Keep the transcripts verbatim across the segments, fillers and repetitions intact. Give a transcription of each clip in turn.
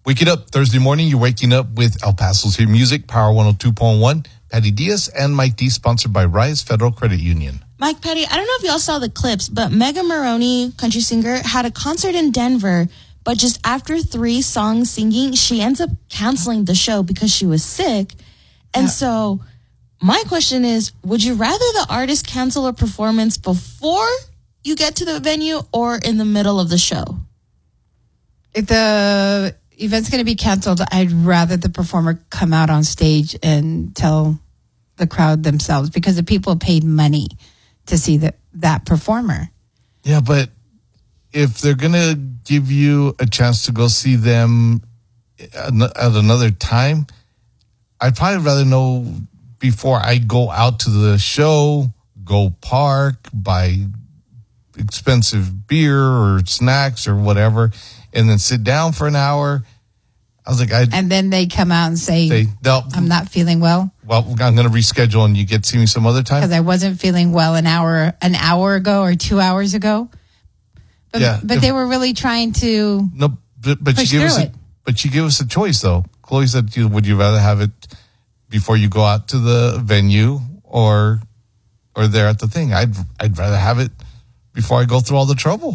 Wake it up Thursday morning. You're waking up with El Paso's Hit Music, Power one oh two point one. Patty Diaz and Mike D, sponsored by Rise Federal Credit Union. Mike, Patty, I don't know if y'all saw the clips, but Mega Maroney, country singer, had a concert in Denver, but just after three songs singing, she ends up canceling the show because she was sick. And yeah. so my question is, would you rather the artist cancel a performance before you get to the venue or in the middle of the show? If the event's going to be canceled, I'd rather the performer come out on stage and tell the crowd themselves, because the people paid money to see the, that performer. Yeah, but if they're going to give you a chance to go see them at another time, I'd probably rather know before I go out to the show, go park, buy expensive beer or snacks or whatever, and then sit down for an hour. I was like, I and then they come out and say, say no, I'm not feeling well. Well, I'm going to reschedule, and you get to see me some other time. Because I wasn't feeling well an hour, an hour ago or two hours ago. But, yeah, but if, they were really trying to. No, but, but she gave us. A, but she gave us a choice, though. Chloe said, "Would you rather have it before you go out to the venue, or, or there at the thing?" I'd, I'd rather have it before I go through all the trouble.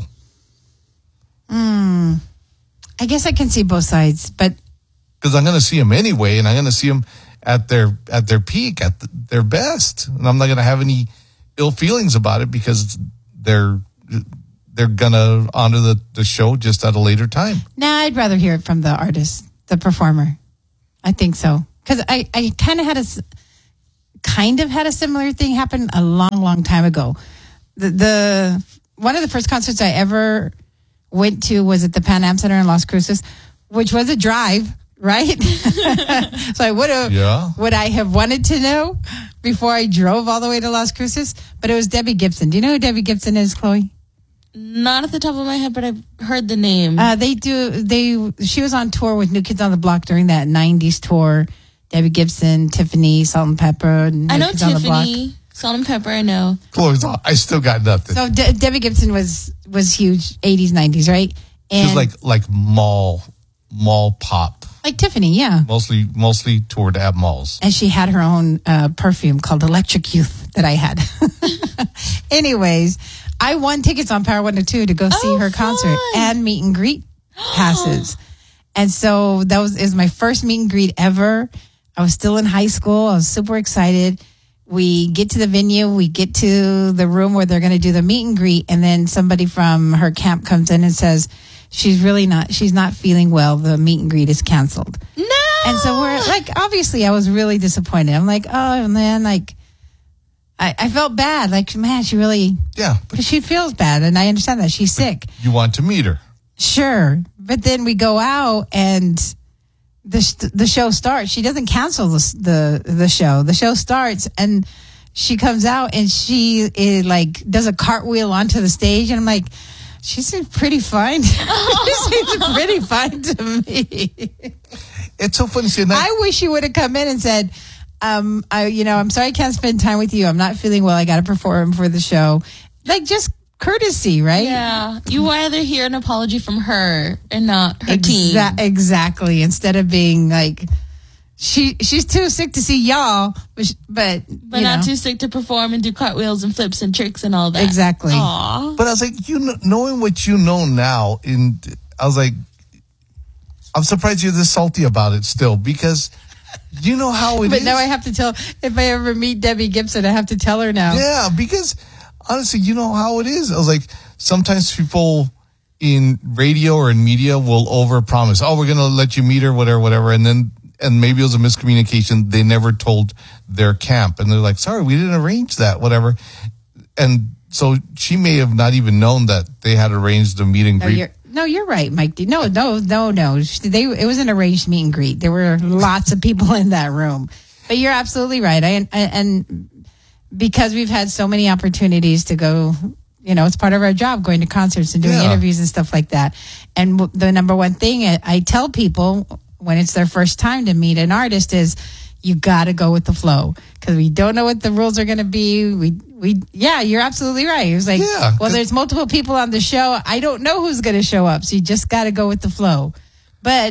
Hmm. I guess I can see both sides, but because I'm going to see them anyway, and I'm going to see them at their at their peak, at the, their best, and I'm not going to have any ill feelings about it because they're they're going to honor the, the show just at a later time. Nah, I'd rather hear it from the artist, the performer. I think so, because I, I kind of had a kind of had a similar thing happen a long, long time ago. The, the one of the first concerts I ever went to was at the Pan Am Center in Las Cruces, which was a drive, right? So I would have, yeah. would I have wanted to know before I drove all the way to Las Cruces? But it was Debbie Gibson. Do you know who Debbie Gibson is, Chloe? Not at the top of my head, but I've heard the name. Uh, they do. They she was on tour with New Kids on the Block during that nineties tour. Debbie Gibson, Tiffany, Salt and Pepper. New I know Kids Tiffany. Salt and Pepper, I know. Chloe's all, I still got nothing. So De- Debbie Gibson was was huge, eighties, nineties, right? And she was like like mall mall pop. Like Tiffany, yeah. Mostly mostly toured at malls. And she had her own uh, perfume called Electric Youth that I had. Anyways, I won tickets on Power one oh two to go see oh, her fun. concert and meet and greet passes. And so that was is my first meet and greet ever. I was still in high school. I was super excited. We get to the venue, we get to the room where they're going to do the meet and greet, and then somebody from her camp comes in and says, she's really not, she's not feeling well. The meet and greet is canceled. No! And so we're like, obviously I was really disappointed. I'm like, oh man, like, I, I felt bad. Like, man, she really, yeah, because she feels bad, and I understand that she's sick. You want to meet her. Sure. But then we go out and the the show starts. She doesn't cancel the, the the show. The show starts and she comes out and she is like does a cartwheel onto the stage, and I'm like, she seems pretty fine. She seems pretty fine to me. It's so funny seeing that. I wish she would have come in and said, um, I you know, I'm sorry I can't spend time with you. I'm not feeling well. I got to perform for the show. Like, just courtesy, right? Yeah. You rather hear an apology from her and not her Exa- team. Exactly. Instead of being like, she she's too sick to see y'all, but she, but, but not know. too sick to perform and do cartwheels and flips and tricks and all that. Exactly. Aww. But I was like, you know, knowing what you know now, in I was like, I'm surprised you're this salty about it still, because you know how it but is. But now I have to tell, if I ever meet Debbie Gibson, I have to tell her now. Yeah, because honestly, you know how it is. I was like, sometimes people in radio or in media will overpromise. Oh, we're going to let you meet her, whatever, whatever. And then, and maybe it was a miscommunication. They never told their camp. And they're like, sorry, we didn't arrange that, whatever. And so she may have not even known that they had arranged a meet and no, greet. You're, no, you're right, Mike. No, no, no, no. They, it was an arranged meet and greet. There were lots of people in that room. But you're absolutely right. I, and because we've had so many opportunities to go, you know, it's part of our job, going to concerts and doing yeah. interviews and stuff like that. And the number one thing I tell people when it's their first time to meet an artist is, you got to go with the flow, because we don't know what the rules are going to be. We, we, yeah, you're absolutely right. It was like, yeah, well, there's multiple people on the show. I don't know who's going to show up. So you just got to go with the flow. But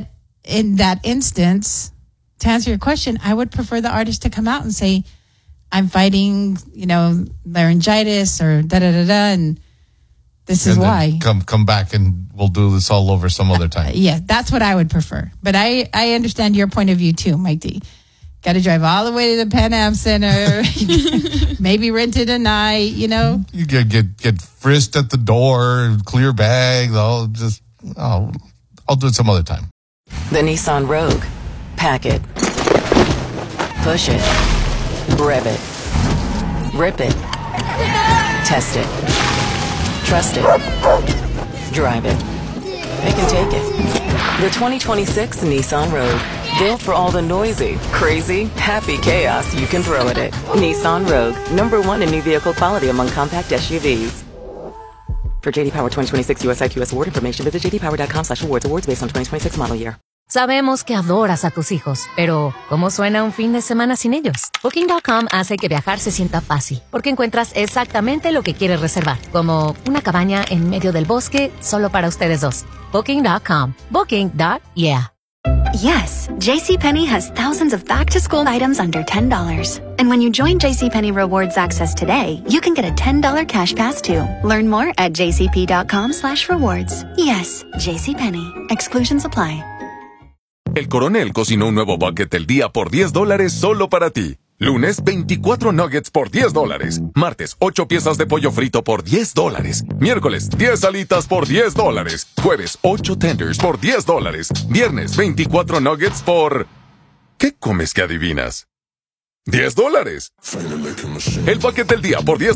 in that instance, to answer your question, I would prefer the artist to come out and say, I'm fighting, you know, laryngitis or da da da da, and this is and why. Come come back and we'll do this all over some other time. Uh, yeah, that's what I would prefer. But I, I understand your point of view too, Mike D. Got to drive all the way to the Pan Am Center, maybe rent it a night, you know. You get get get frisked at the door, clear bags. I'll just, oh, I'll do it some other time. The Nissan Rogue. Pack it. Push it. Rev it. Rip it. Test it. Trust it. Drive it. It can take it. The twenty twenty-six Nissan Rogue. Built for all the noisy, crazy, happy chaos you can throw at it. Nissan Rogue. Number one in new vehicle quality among compact S U Vs. For J D Power twenty twenty-six U S I Q S award information, visit j d power dot com slash awards. Awards based on twenty twenty-six model year. Sabemos que adoras a tus hijos, pero ¿cómo suena un fin de semana sin ellos? Booking punto com hace que viajar se sienta fácil, porque encuentras exactamente lo que quieres reservar, como una cabaña en medio del bosque solo para ustedes dos. Booking punto com. Booking. Yeah. Yes, JCPenney has thousands of back-to-school items under ten dollars. And when you join JCPenney Rewards Access today, you can get a ten dollars cash pass too. Learn more at jcp.com slash rewards. Yes, JCPenney. Exclusions apply. El Coronel cocinó un nuevo bucket del día por diez dólares solo para ti. Lunes, veinticuatro nuggets por diez dólares. Martes, ocho piezas de pollo frito por diez dólares. Miércoles, diez alitas por diez dólares. Jueves, ocho tenders por diez dólares. Viernes, veinticuatro nuggets por... ¿Qué comes que adivinas? diez dólares. El bucket del día por diez